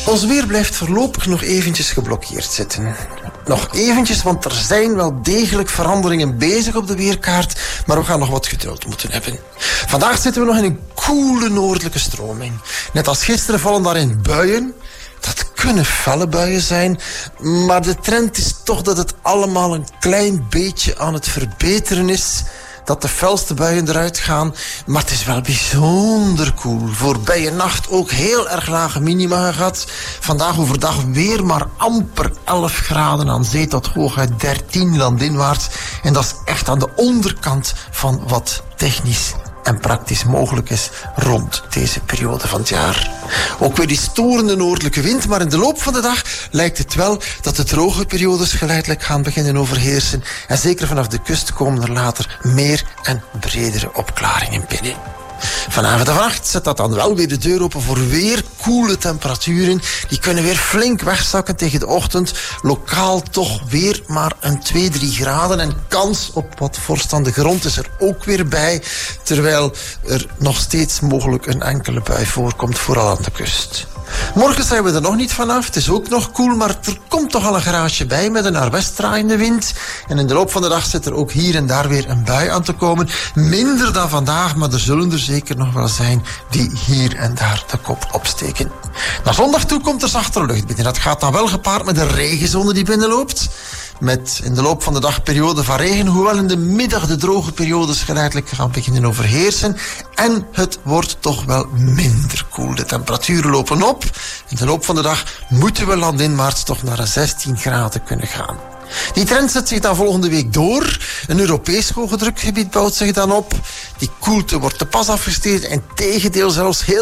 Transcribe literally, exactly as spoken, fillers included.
Ons weer blijft voorlopig nog eventjes geblokkeerd zitten. Nog eventjes, want er zijn wel degelijk veranderingen bezig op de weerkaart, maar we gaan nog wat geduld moeten hebben. Vandaag zitten we nog in een koele noordelijke stroming. Net als gisteren vallen daarin buien. Dat kunnen felle buien zijn, maar de trend is toch dat het allemaal een klein beetje aan het verbeteren is. Dat de felste buien eruit gaan, maar het is wel bijzonder koel. Voorbije nacht ook heel erg lage minima gehad. Vandaag overdag weer maar amper elf graden aan zee tot hooguit dertien landinwaarts. En dat is echt aan de onderkant van wat technisch en praktisch mogelijk is rond deze periode van het jaar. Ook weer die storende noordelijke wind, maar in de loop van de dag lijkt het wel dat de droge periodes geleidelijk gaan beginnen overheersen. En zeker vanaf de kust komen er later meer en bredere opklaringen binnen. Vanavond en vannacht zet dat dan wel weer de deur open voor weer koele temperaturen. Die kunnen weer flink wegzakken tegen de ochtend. Lokaal toch weer maar een twee, drie graden. En kans op wat vorst aan de grond is er ook weer bij. Terwijl er nog steeds mogelijk een enkele bui voorkomt, vooral aan de kust. Morgen zijn we er nog niet vanaf. Het is ook nog koel, maar er komt toch al een graadje bij met een naar west draaiende wind. En in de loop van de dag zit er ook hier en daar weer een bui aan te komen. Minder dan vandaag, maar er zullen er zeker nog wel zijn die hier en daar de kop opsteken. Naar zondag toe komt er zachtere lucht binnen. Dat gaat dan wel gepaard met een regenzone die binnenloopt. Met in de loop van de dag periode van regen, hoewel in de middag de droge periodes geleidelijk gaan beginnen overheersen. En het wordt toch wel minder koel. De temperaturen lopen op. In de loop van de dag moeten we landinwaarts toch naar een zestien graden kunnen gaan. Die trend zet zich dan volgende week door. Een Europees hoge drukgebied bouwt zich dan op. Die koelte wordt te pas afgestegen en tegendeel zelfs heel